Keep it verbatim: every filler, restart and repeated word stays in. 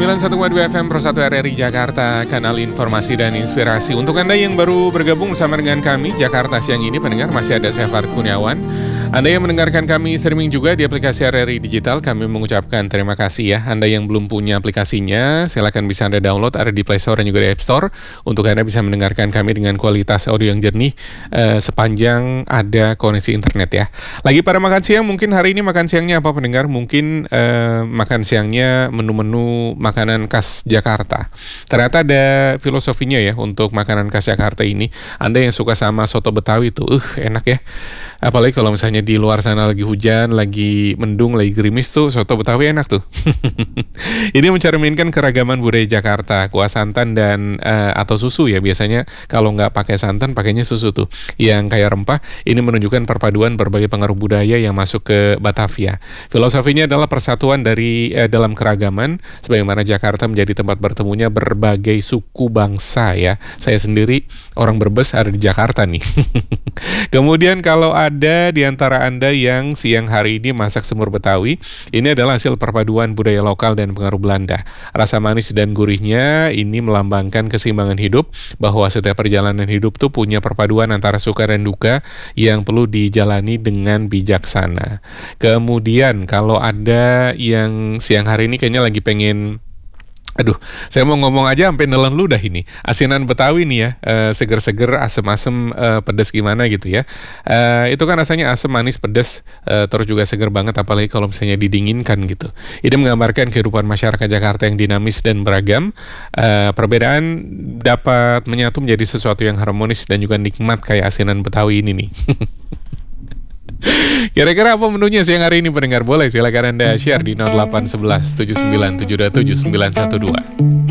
sembilan puluh satu koma dua F M Pro satu R R I Jakarta, kanal informasi dan inspirasi. Untuk Anda yang baru bergabung bersama dengan kami, Jakarta siang ini pendengar masih ada saya Fard Kurniawan. Anda yang mendengarkan kami streaming juga di aplikasi R R I Digital, kami mengucapkan terima kasih ya. Anda yang belum punya aplikasinya, silakan bisa Anda download, ada di Play Store dan juga di App Store. Untuk Anda bisa mendengarkan kami dengan kualitas audio yang jernih eh, sepanjang ada koneksi internet ya. Lagi pada makan siang, mungkin hari ini makan siangnya apa pendengar? Mungkin eh, makan siangnya menu-menu makanan khas Jakarta. Ternyata ada filosofinya ya untuk makanan khas Jakarta ini. Anda yang suka sama soto Betawi tuh, uh enak ya. Apalagi kalau misalnya di luar sana lagi hujan, lagi mendung, lagi gerimis tuh, soto Betawi enak tuh. Ini mencerminkan keragaman budaya Jakarta, kuah santan dan uh, atau susu ya. Biasanya kalau nggak pakai santan, pakainya susu tuh. Yang kayak rempah, ini menunjukkan perpaduan berbagai pengaruh budaya yang masuk ke Batavia. Filosofinya adalah persatuan dari uh, dalam keragaman, sebagaimana Jakarta menjadi tempat bertemunya berbagai suku bangsa ya. Saya sendiri orang Brebes ada di Jakarta nih. Kemudian kalau ada di antara Anda yang siang hari ini masak semur Betawi, ini adalah hasil perpaduan budaya lokal dan pengaruh Belanda. Rasa manis dan gurihnya ini melambangkan keseimbangan hidup, bahwa setiap perjalanan hidup tuh punya perpaduan antara suka dan duka yang perlu dijalani dengan bijaksana. Kemudian kalau ada yang siang hari ini kayaknya lagi pengen, aduh, saya mau ngomong aja sampai nelen ludah ini. Asinan Betawi nih ya, uh, seger-seger, asem-asem, uh, pedas gimana gitu ya. Uh, itu kan rasanya asem, manis, pedas, uh, terus juga seger banget, apalagi kalau misalnya didinginkan gitu. Ini menggambarkan kehidupan masyarakat Jakarta yang dinamis dan beragam. Uh, perbedaan dapat menyatu menjadi sesuatu yang harmonis dan juga nikmat kayak asinan Betawi ini nih. Kira-kira apa menunya siang hari ini pendengar? Boleh silakan Anda share di nol delapan satu satu tujuh sembilan tujuh dua tujuh sembilan satu dua.